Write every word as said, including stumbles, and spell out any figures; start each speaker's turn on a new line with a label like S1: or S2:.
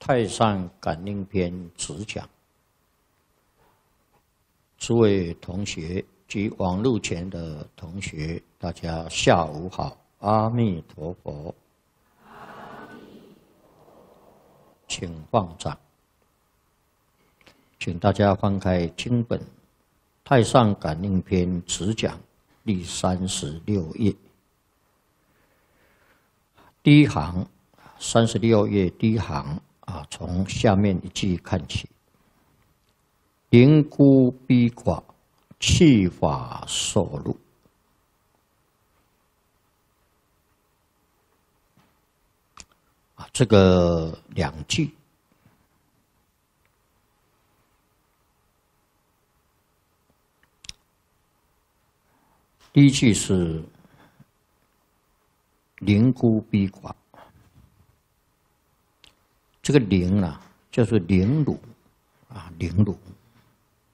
S1: 太上感应篇直讲，诸位同学及网络前的同学，大家下午好，阿弥陀佛，请放掌，请大家翻开经本《太上感应篇直讲》第三十六页，第一行，三十六页第一行啊，从下面一句看起。灵孤逼寡，气法受入。啊，这个两句，第一句是灵孤逼寡，这个灵啊，就是凌辱啊，凌辱。